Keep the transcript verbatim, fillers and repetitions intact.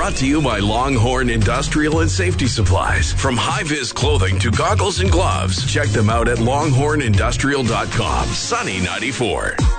Brought to you by Longhorn Industrial and Safety Supplies. From high-vis clothing to goggles and gloves, check them out at longhorn industrial dot com. Sunny ninety-four.